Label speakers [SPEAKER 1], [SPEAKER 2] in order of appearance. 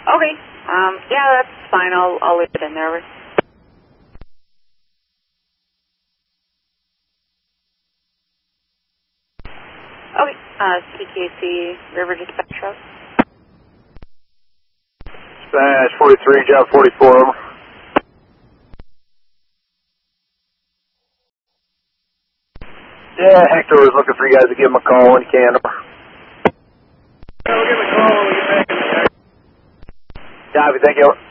[SPEAKER 1] Okay. Yeah, that's fine. I'll leave it in there. Okay. CKC River Dispatch Route.
[SPEAKER 2] Dispatch 43, job 44, over. Yeah, Hector was looking for you guys to give him a call when you can.
[SPEAKER 3] Yeah, we'll give him a call when we get back in the car.
[SPEAKER 2] Copy, thank you.